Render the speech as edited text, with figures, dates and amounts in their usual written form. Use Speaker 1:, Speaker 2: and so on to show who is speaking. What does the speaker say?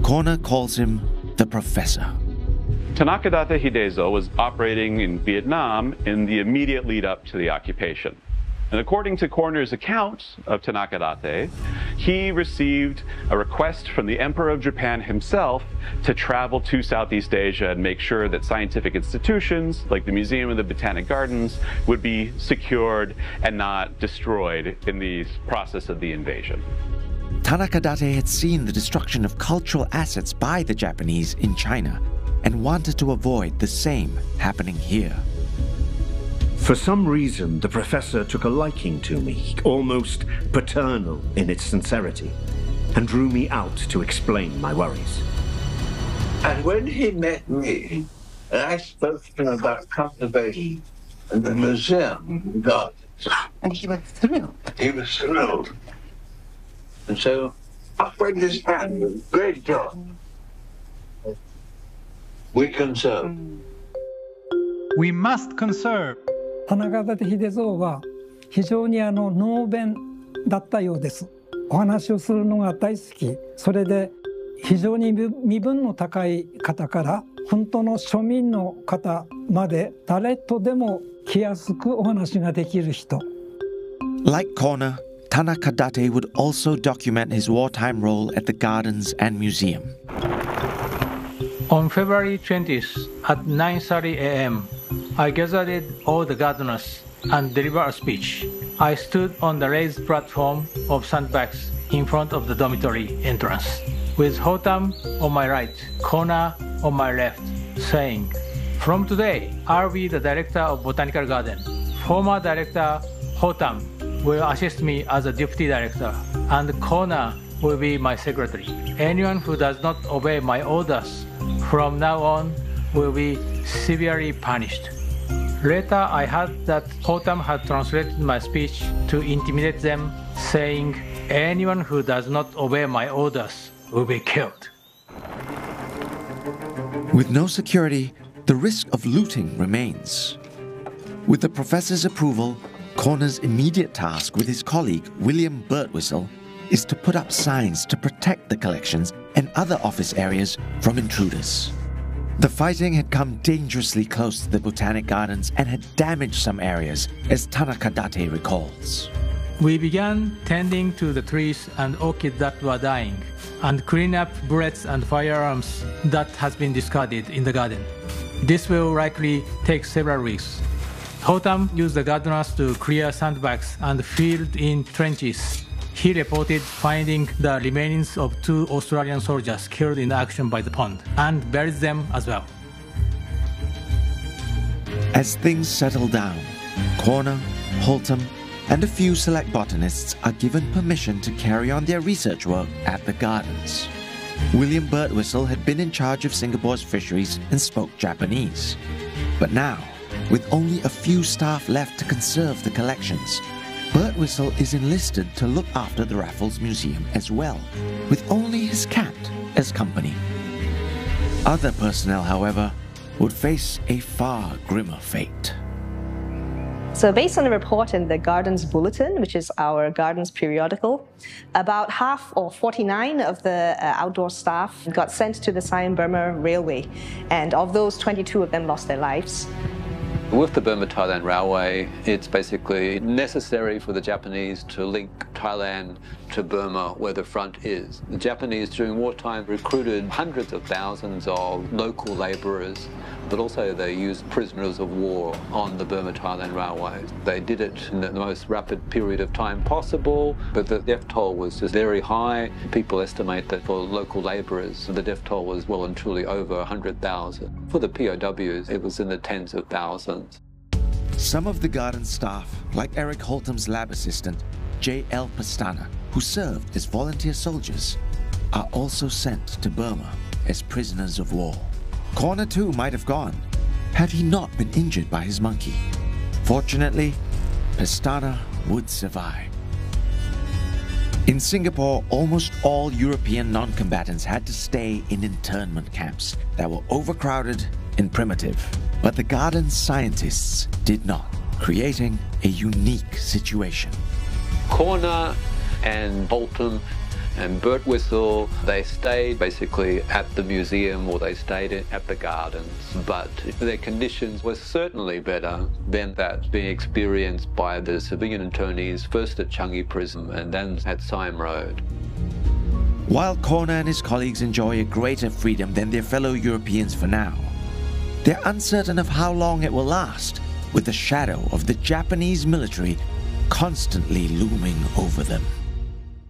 Speaker 1: Kona calls him the Professor.
Speaker 2: Tanakadate Hidezo was operating in Vietnam in the immediate lead up to the occupation. And according to Korner's account of Tanakadate, he received a request from the Emperor of Japan himself to travel to Southeast Asia and make sure that scientific institutions like the Museum of the Botanic Gardens would be secured and not destroyed in the process of the invasion.
Speaker 1: Tanakadate had seen the destruction of cultural assets by the Japanese in China and wanted to avoid the same happening here.
Speaker 3: For some reason, the professor took a liking to me, almost paternal in its sincerity, and drew me out to explain my worries.
Speaker 4: And when he met me, and I spoke to him about conservation and the museum gardens.
Speaker 5: And he was thrilled.
Speaker 4: He was thrilled. And so I went his hand, great job. We conserve.
Speaker 6: We must conserve.
Speaker 7: 田中立秀蔵は非常に能弁だったようです。お話をするのが大好き。それで非常に身分の高い方から本当の庶民の方まで誰とでも気安くお話ができる人。
Speaker 1: Like Korner, Tanakadate would also document his wartime role at the gardens and museum.
Speaker 6: On February 20th at 9:30 a.m., I gathered all the gardeners and delivered a speech. I stood on the raised platform of sandbags in front of the dormitory entrance, with Hotam on my right, Kona on my left, saying, "From today, I'll be the director of Botanical Garden. Former director Hotam will assist me as a deputy director, and Kona will be my secretary. Anyone who does not obey my orders from now on will be severely punished." Later, I heard that Hotam had translated my speech to intimidate them, saying, "Anyone who does not obey my orders will be killed."
Speaker 1: With no security, the risk of looting remains. With the professor's approval, Korner's immediate task with his colleague William Birtwistle is to put up signs to protect the collections and other office areas from intruders. The fighting had come dangerously close to the Botanic Gardens and had damaged some areas, as Tanakadate recalls.
Speaker 6: We began tending to the trees and orchids that were dying, and clean up bullets and firearms that has been discarded in the garden. This will likely take several weeks. Hotam used the gardeners to clear sandbags and filled in trenches. He reported finding the remains of 2 Australian soldiers killed in action by the pond, and buried them as well.
Speaker 1: As things settle down, Korner, Hotam, and a few select botanists are given permission to carry on their research work at the gardens. William Birtwistle had been in charge of Singapore's fisheries and spoke Japanese. But now, with only a few staff left to conserve the collections, Birtwistle is enlisted to look after the Raffles Museum as well, with only his cat as company. Other personnel, however, would face a far grimmer fate.
Speaker 8: So based on the report in the Gardens Bulletin, which is our Gardens periodical, about half, or 49 of the outdoor staff got sent to the Siam-Burma Railway, and of those, 22 of them lost their lives.
Speaker 9: With the Burma-Thailand Railway, it's basically necessary for the Japanese to link Thailand to Burma, where the front is. The Japanese during wartime recruited hundreds of thousands of local labourers, but also they used prisoners of war on the Burma-Thailand Railway. They did it in the most rapid period of time possible, but the death toll was just very high. People estimate that for local labourers, the death toll was well and truly over 100,000. For the POWs, it was in the tens of thousands.
Speaker 1: Some of the garden staff, like Eric Holtam's lab assistant, J.L. Pastana, who served as volunteer soldiers, are also sent to Burma as prisoners of war. Korner too might have gone, had he not been injured by his monkey. Fortunately, Pastana would survive. In Singapore, almost all European non-combatants had to stay in internment camps that were overcrowded and primitive. But the garden scientists did not, creating a unique situation.
Speaker 9: Korner and Bolton And Birtwistle, they stayed basically at the museum or they stayed at the gardens, but their conditions were certainly better than that being experienced by the civilian internees, first at Changi Prison and then at Sime Road.
Speaker 1: While Corner and his colleagues enjoy a greater freedom than their fellow Europeans for now, they're uncertain of how long it will last, with the shadow of the Japanese military constantly looming over them.